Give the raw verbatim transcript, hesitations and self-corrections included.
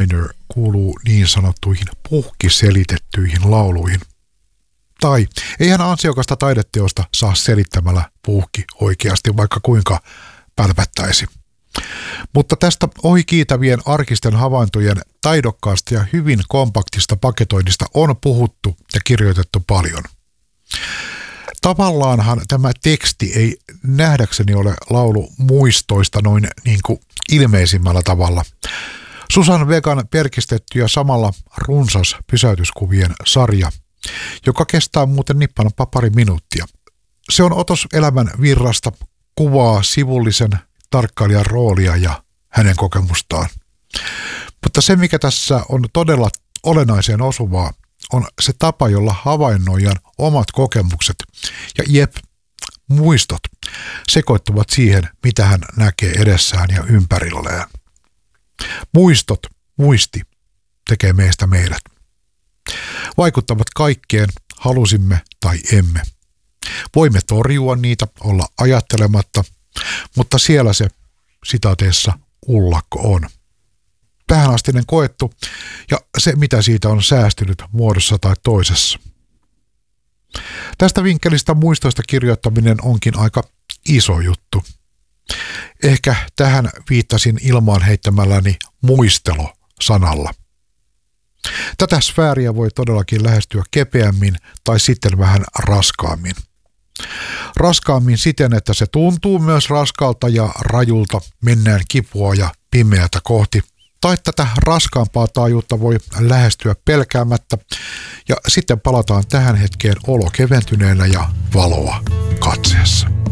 Minor kuuluu niin sanottuihin puhkiselitettyihin lauluihin. Tai eihän ansiokasta taideteosta saa selittämällä puhki oikeasti, vaikka kuinka pälpättäisi. Mutta tästä ohikiitävien arkisten havaintojen taidokkaasta ja hyvin kompaktista paketoinnista on puhuttu ja kirjoitettu paljon. Tavallaanhan tämä teksti ei nähdäkseni ole laulu muistoista noin niin kuin ilmeisimmällä tavalla. Susan Vegan perkistetty ja samalla runsas pysäytyskuvien sarja, joka kestää muuten nippanappa pari minuuttia. Se on otos elämän virrasta, kuvaa sivullisen tarkkailijan roolia ja hänen kokemustaan. Mutta se, mikä tässä on todella olennaiseen osuvaa, on se tapa, jolla havainnoijan omat kokemukset ja jep, muistot sekoittuvat siihen, mitä hän näkee edessään ja ympärilleen. Muistot, muisti, tekee meistä meidät. Vaikuttavat kaikkeen, halusimme tai emme. Voimme torjua niitä, olla ajattelematta, mutta siellä se sitaateessa ullakko on. Tähänastinen koettu ja se, mitä siitä on säästynyt muodossa tai toisessa. Tästä vinkkelistä muistoista kirjoittaminen onkin aika iso juttu. Ehkä tähän viittasin ilmaan heittämälläni muistelo-sanalla. Tätä sfääriä voi todellakin lähestyä kepeämmin tai sitten vähän raskaammin. Raskaammin siten, että se tuntuu myös raskalta ja rajulta, mennään kipua ja pimeätä kohti. Tai tätä raskaampaa taajuutta voi lähestyä pelkäämättä ja sitten palataan tähän hetkeen olo keventyneenä ja valoa katseessa.